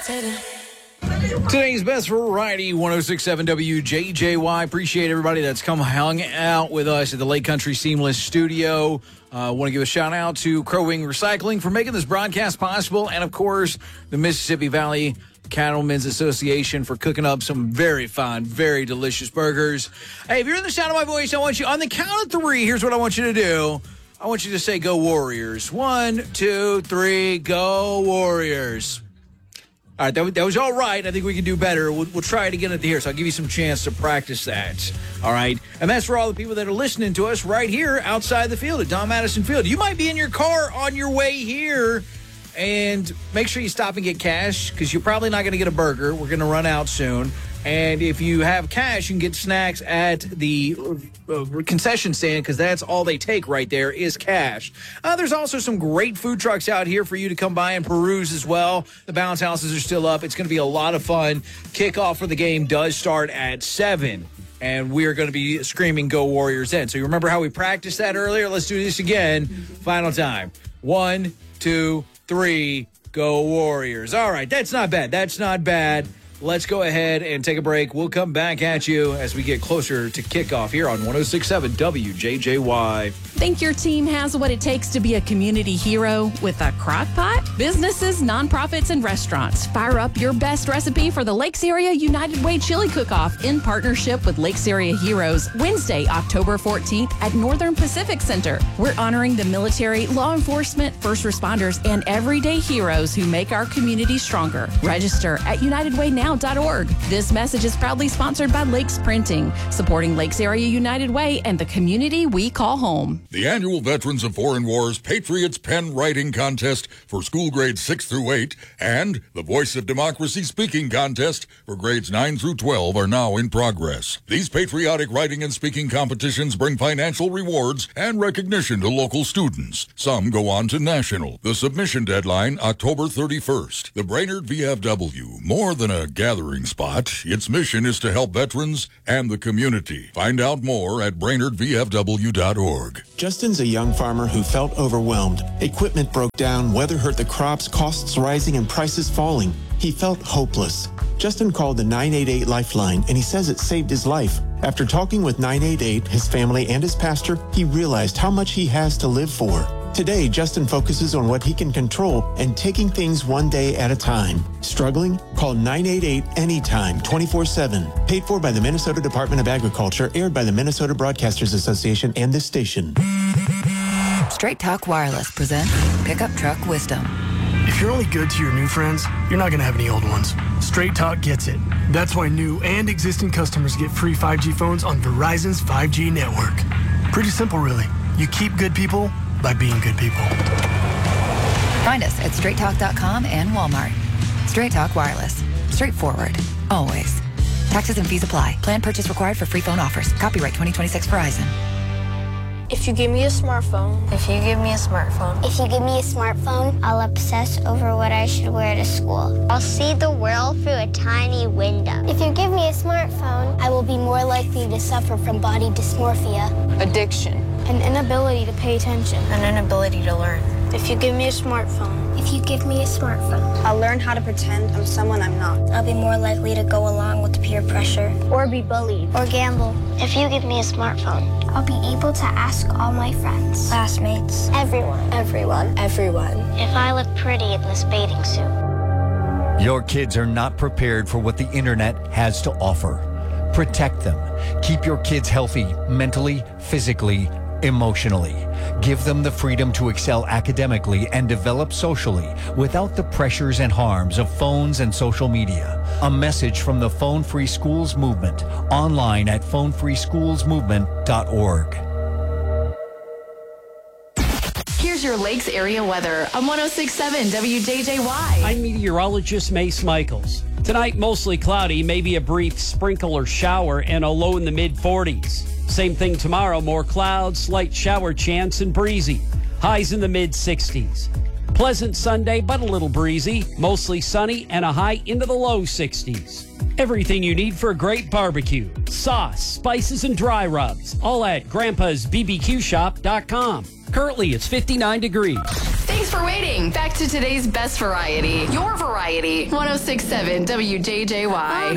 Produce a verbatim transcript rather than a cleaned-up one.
Today's best variety, one oh six point seven W J J Y. Appreciate everybody that's come hung out with us at the Lake Country Seamless Studio. I uh, want to give a shout out to Crow Wing Recycling for making this broadcast possible. And, of course, the Mississippi Valley Cattlemen's Association for cooking up some very fine, very delicious burgers. Hey, if you're in the sound of my voice, I want you, on the count of three, here's what I want you to do. I want you to say, go Warriors. One, two, three, go Warriors. All right, that, that was all right. I think we can do better. We'll, we'll try it again at the here, so I'll give you some chance to practice that. All right? And that's for all the people that are listening to us right here outside the field at Don Madison Field. You might be in your car on your way here, and make sure you stop and get cash because you're probably not going to get a burger. We're going to run out soon. And if you have cash, you can get snacks at the uh, concession stand because that's all they take right there is cash. Uh, there's also some great food trucks out here for you to come by and peruse as well. The bounce houses are still up. It's going to be a lot of fun. Kickoff for the game does start at seven, and we're going to be screaming Go Warriors then. So you remember how we practiced that earlier? Let's do this again. Final time. One, two, three, Go Warriors. All right, that's not bad. That's not bad. Let's go ahead and take a break. We'll come back at you as we get closer to kickoff here on one oh six point seven W J J Y. Think your team has what it takes to be a community hero with a crock pot? Businesses, nonprofits, and restaurants, fire up your best recipe for the Lakes Area United Way Chili Cook-Off in partnership with Lakes Area Heroes, Wednesday, October fourteenth at Northern Pacific Center. We're honoring the military, law enforcement, first responders, and everyday heroes who make our community stronger. Register at united way now dot org. This message is proudly sponsored by Lakes Printing, supporting Lakes Area United Way and the community we call home. The annual Veterans of Foreign Wars Patriots Pen Writing Contest for school grades six through eight and the Voice of Democracy Speaking Contest for grades nine through twelve are now in progress. These patriotic writing and speaking competitions bring financial rewards and recognition to local students. Some go on to national. The submission deadline, October thirty-first. The Brainerd V F W, more than a gathering spot, its mission is to help veterans and the community. Find out more at brainerd v f w dot org. Justin's a young farmer who felt overwhelmed. Equipment broke down, weather hurt the crops, costs rising, and prices falling. He felt hopeless. Justin called the nine eight eight Lifeline, and he says it saved his life. After talking with nine eight eight, his family, and his pastor, he realized how much he has to live for. Today, Justin focuses on what he can control and taking things one day at a time. Struggling? Call nine eight eight anytime, twenty-four seven. Paid for by the Minnesota Department of Agriculture, aired by the Minnesota Broadcasters Association and this station. Straight Talk Wireless presents Pickup Truck Wisdom. If you're only good to your new friends, you're not going to have any old ones. Straight Talk gets it. That's why new and existing customers get free five G phones on Verizon's five G network. Pretty simple, really. You keep good people by being good people. Find us at straight talk dot com and Walmart. Straight Talk Wireless. Straightforward. Always. Taxes and fees apply. Plan purchase required for free phone offers. Copyright twenty twenty-six Verizon. If you give me a smartphone. If you give me a smartphone. If you give me a smartphone, I'll obsess over what I should wear to school. I'll see the world through a tiny window. If you give me a smartphone, I will be more likely to suffer from body dysmorphia, addiction, an inability to pay attention, an inability to learn. If you give me a smartphone. If you give me a smartphone, I'll learn how to pretend I'm someone I'm not. I'll be more likely to go along with peer pressure, or be bullied, or gamble. If you give me a smartphone, I'll be able to ask all my friends, classmates, everyone, everyone, everyone, if I look pretty in this bathing suit. Your kids are not prepared for what the internet has to offer. Protect them. Keep your kids healthy mentally, physically, emotionally. Give them the freedom to excel academically and develop socially without the pressures and harms of phones and social media. A message from the Phone Free Schools Movement, online at phone free schools movement dot org. Here's your Lakes area weather on one oh six point seven W J J Y. I'm meteorologist Mace Michaels. Tonight, mostly cloudy, maybe a brief sprinkle or shower, and a low in the mid forties. Same thing tomorrow, more clouds, slight shower chance, and breezy. Highs in the mid sixties. Pleasant Sunday, but a little breezy. Mostly sunny and a high into the low sixties. Everything you need for a great barbecue. Sauce, spices, and dry rubs. All at grandpas b b q shop dot com. Currently, it's fifty-nine degrees. Thanks for for waiting. Back to today's best variety. Your variety. one oh six point seven W J J Y.